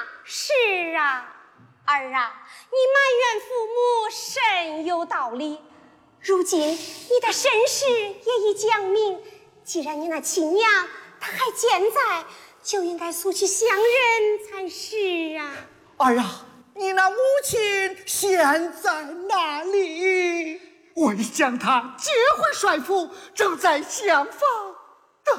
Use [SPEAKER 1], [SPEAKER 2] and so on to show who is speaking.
[SPEAKER 1] 是啊，儿啊，你埋怨父母甚有道理。如今你的身世也已讲明，既然你那亲娘她还健在，就应该速去相认才是啊。
[SPEAKER 2] 儿啊，你那母亲现在哪里？
[SPEAKER 3] 我已将她接回帅府，正在厢房。